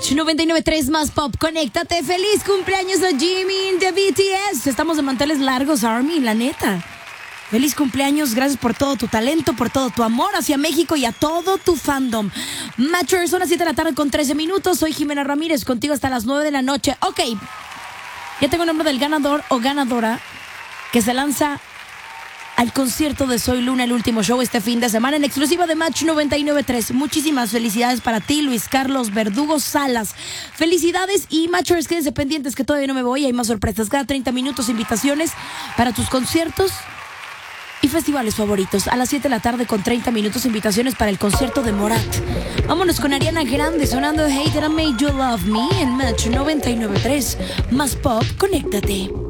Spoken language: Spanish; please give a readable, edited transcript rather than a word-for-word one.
Match 99.3 más pop. Conéctate. Feliz cumpleaños a Jimin de BTS. Estamos de manteles largos, Army, la neta. Feliz cumpleaños, gracias por todo tu talento, por todo tu amor hacia México y a todo tu fandom. Matchers, son las 7 de la tarde con 13 minutos. Soy Jimena Ramírez, contigo hasta las 9 de la noche. Ok, ya tengo el nombre del ganador o ganadora que se lanza al concierto de Soy Luna, el último show este fin de semana en exclusiva de Match 99.3. Muchísimas felicidades para ti, Luis Carlos Verdugo Salas. Felicidades y Matchers, quédense pendientes que todavía no me voy, hay más sorpresas. Cada 30 minutos invitaciones para tus conciertos y festivales favoritos. A las 7 de la tarde con 30 minutos invitaciones para el concierto de Morat. Vámonos con Ariana Grande sonando Hey That I Made You Love Me en Match 99.3. Más pop, conéctate.